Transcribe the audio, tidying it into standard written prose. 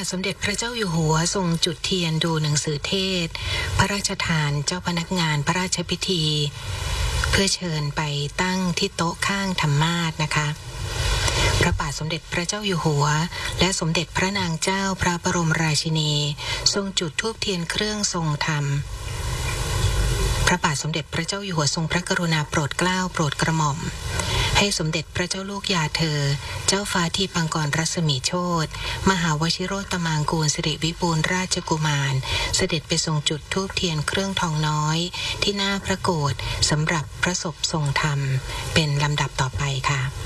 ทสมเด็จพระเจ้าอยู่หัวทรงจุดเทียนดูหนังสือเทศพระราชทานเจ้าพนักงานพระราชพิธีเพื่อเชิญไปตั้งที่โต๊ะข้างธรรมาสน์นะคะพระบาทสมเด็จพระเจ้าอยู่หัวและสมเด็จพระนางเจ้าพระบรมราชินีทรงจุดธูปเทียนเครื่องทรงธรรมพระบาทสมเด็จพระเจ้าอยู่หัวทรงพระกรุณาโปรดเกล้าโปรดกระหม่อมให้สมเด็จพระเจ้าลูกยาเธอเจ้าฟ้าที่ปังกรรัศมีโชติมหาวชิโรตมางกูลสิริวิบูลย์ราชกุมารเสด็จไปทรงจุดธูปเทียนเครื่องทองน้อยที่หน้าพระโกฐสำหรับพระศพทรงธรรมเป็นลำดับต่อไปค่ะ